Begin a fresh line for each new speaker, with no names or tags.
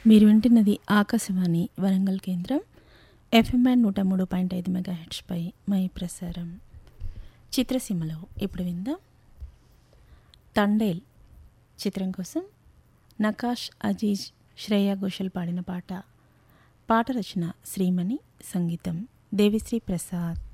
మీరు వింటున్నది ఆకాశవాణి వరంగల్ కేంద్రం ఎఫ్ఎంఎన్ 103.5 మెగాహెర్ట్జ్పై మై ప్రసారం. చిత్రసీమలో ఇప్పుడు విందాం తండేల్ చిత్రం కోసం నకాష్ అజీజ్ శ్రేయా ఘోషల్ పాడిన పాట. పాట రచన శ్రీమణి, సంగీతం దేవిశ్రీ ప్రసాద్.